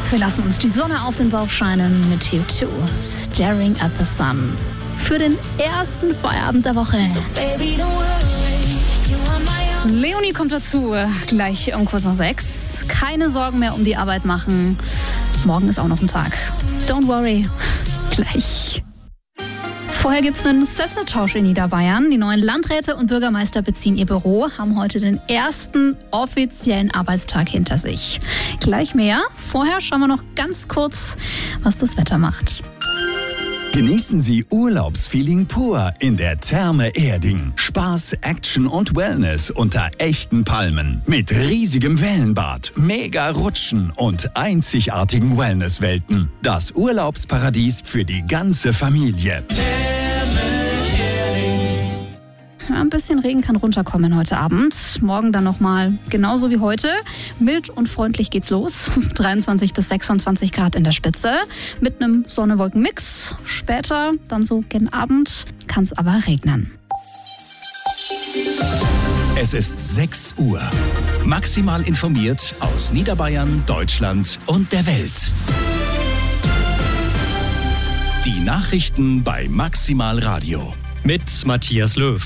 Wir lassen uns die Sonne auf den Bauch scheinen mit U2, Staring at the Sun. Für den ersten Feierabend der Woche. Leonie kommt dazu, gleich um kurz nach 6. Keine Sorgen mehr um die Arbeit machen. Morgen ist auch noch ein Tag. Don't worry. Gleich. Vorher gibt es einen Sesseltausch in Niederbayern. Die neuen Landräte und Bürgermeister beziehen ihr Büro, haben heute den ersten offiziellen Arbeitstag hinter sich. Gleich mehr. Vorher schauen wir noch ganz kurz, was das Wetter macht. Genießen Sie Urlaubsfeeling pur in der Therme Erding. Spaß, Action und Wellness unter echten Palmen. Mit riesigem Wellenbad, mega Rutschen und einzigartigen Wellnesswelten. Das Urlaubsparadies für die ganze Familie. Ein bisschen Regen kann runterkommen heute Abend. Morgen dann nochmal genauso wie heute. Mild und freundlich geht's los. 23 bis 26 Grad in der Spitze. Mit einem Sonne-Wolken-Mix. Später, dann so gegen Abend, kann es aber regnen. Es ist 6 Uhr. Maximal informiert aus Niederbayern, Deutschland und der Welt. Die Nachrichten bei Maximal Radio. Mit Matthias Löw.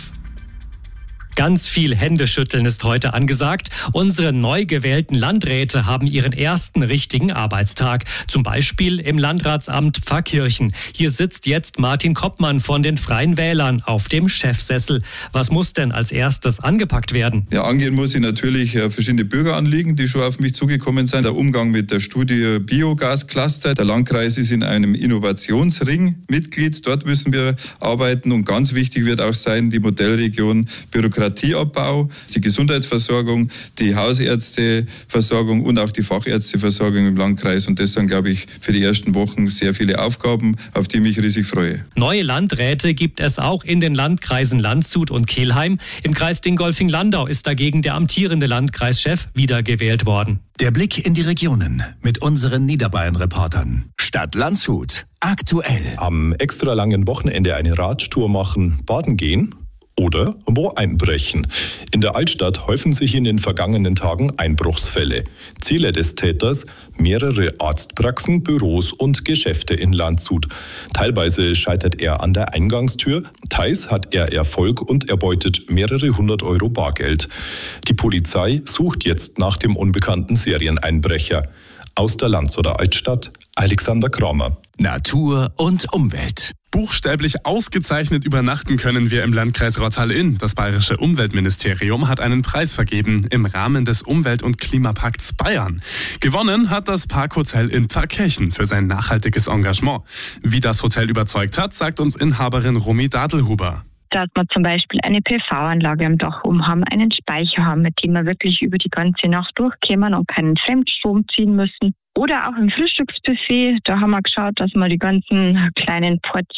Ganz viel Händeschütteln ist heute angesagt. Unsere neu gewählten Landräte haben ihren ersten richtigen Arbeitstag. Zum Beispiel im Landratsamt Pfarrkirchen. Hier sitzt jetzt Martin Koppmann von den Freien Wählern auf dem Chefsessel. Was muss denn als erstes angepackt werden? Ja, angehen muss ich natürlich verschiedene Bürgeranliegen, die schon auf mich zugekommen sind. Der Umgang mit der Studie Biogascluster. Der Landkreis ist in einem Innovationsring Mitglied. Dort müssen wir arbeiten. Und ganz wichtig wird auch sein, die Modellregion Bürokratieabbau, die Gesundheitsversorgung, die Hausärzteversorgung und auch die Fachärzteversorgung im Landkreis. Und das sind, glaube ich, für die ersten Wochen sehr viele Aufgaben, auf die ich mich riesig freue. Neue Landräte gibt es auch in den Landkreisen Landshut und Kelheim. Im Kreis Dingolfing-Landau ist dagegen der amtierende Landkreischef wiedergewählt worden. Der Blick in die Regionen mit unseren Niederbayern-Reportern. Stadt Landshut. Aktuell. Am extra langen Wochenende eine Radtour machen, baden gehen oder wo einbrechen. In der Altstadt häufen sich in den vergangenen Tagen Einbruchsfälle. Ziele des Täters: mehrere Arztpraxen, Büros und Geschäfte in Landshut. Teilweise scheitert er an der Eingangstür, teils hat er Erfolg und erbeutet mehrere 100 Euro Bargeld. Die Polizei sucht jetzt nach dem unbekannten Serieneinbrecher. Aus der Landshuter Altstadt, Alexander Kramer. Natur und Umwelt. Buchstäblich ausgezeichnet übernachten können wir im Landkreis Rottal-Inn. Das bayerische Umweltministerium hat einen Preis vergeben im Rahmen des Umwelt- und Klimapakts Bayern. Gewonnen hat das Parkhotel in Pfarrkirchen für sein nachhaltiges Engagement. Wie das Hotel überzeugt hat, sagt uns Inhaberin Romy Dadelhuber. Dass wir zum Beispiel eine PV-Anlage am Dach haben, einen Speicher haben, mit dem wir wirklich über die ganze Nacht durchkommen und keinen Fremdstrom ziehen müssen. Oder auch im Frühstücksbuffet, da haben wir geschaut, dass wir die ganzen kleinen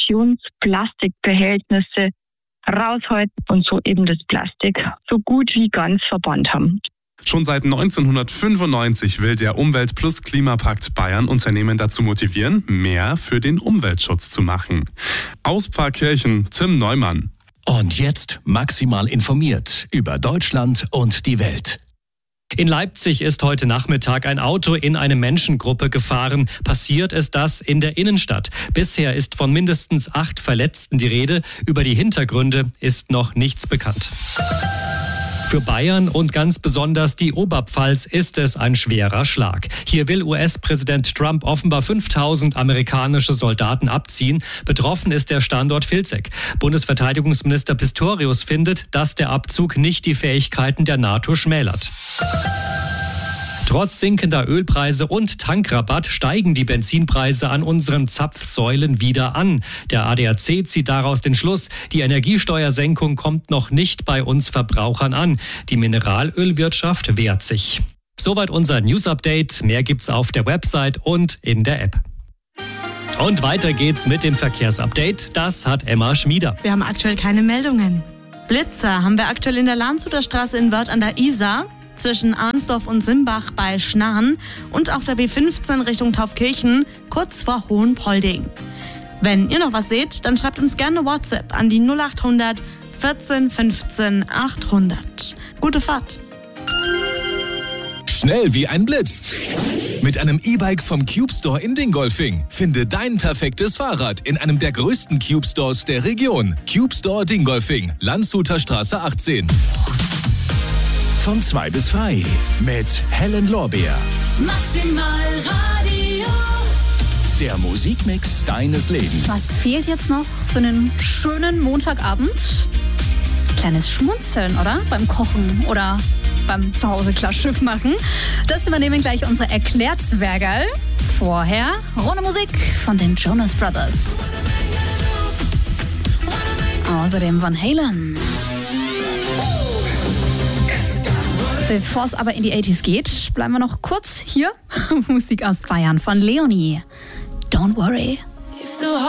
Portionsplastikbehältnisse raushalten und so eben das Plastik so gut wie ganz verbannt haben. Schon seit 1995 will der Umwelt- plus Klimapakt Bayern Unternehmen dazu motivieren, mehr für den Umweltschutz zu machen. Aus Pfarrkirchen, Tim Neumann. Und jetzt maximal informiert über Deutschland und die Welt. In Leipzig ist heute Nachmittag ein Auto in eine Menschengruppe gefahren. Passiert ist das in der Innenstadt. Bisher ist von mindestens 8 Verletzten die Rede. Über die Hintergründe ist noch nichts bekannt. Für Bayern und ganz besonders die Oberpfalz ist es ein schwerer Schlag. Hier will US-Präsident Trump offenbar 5000 amerikanische Soldaten abziehen. Betroffen ist der Standort Vilseck. Bundesverteidigungsminister Pistorius findet, dass der Abzug nicht die Fähigkeiten der NATO schmälert. Trotz sinkender Ölpreise und Tankrabatt steigen die Benzinpreise an unseren Zapfsäulen wieder an. Der ADAC zieht daraus den Schluss, die Energiesteuersenkung kommt noch nicht bei uns Verbrauchern an. Die Mineralölwirtschaft wehrt sich. Soweit unser News-Update. Mehr gibt's auf der Website und in der App. Und weiter geht's mit dem Verkehrsupdate. Das hat Emma Schmieder. Wir haben aktuell keine Meldungen. Blitzer haben wir aktuell in der Landshuter Straße in Wörth an der Isar, zwischen Arnsdorf und Simbach bei Schnarren und auf der B15 Richtung Taufkirchen, kurz vor Hohenpolding. Wenn ihr noch was seht, dann schreibt uns gerne WhatsApp an die 0800 14 15 800. Gute Fahrt! Schnell wie ein Blitz. Mit einem E-Bike vom Cube Store in Dingolfing. Finde dein perfektes Fahrrad in einem der größten Cube Stores der Region. Cube Store Dingolfing, Landshuter Straße 18. Von 2 bis 3 mit Helen Lorbeer. Maximal Radio. Der Musikmix deines Lebens. Was fehlt jetzt noch für einen schönen Montagabend? Kleines Schmunzeln, oder? Beim Kochen oder beim Zuhause klar Schiff machen. Das übernehmen gleich unsere Erklärtswergerl. Vorher Runde Musik von den Jonas Brothers. Außerdem Van Halen. Bevor es aber in die 80s geht, bleiben wir noch kurz hier. Musik aus Bayern von Leonie. Don't worry.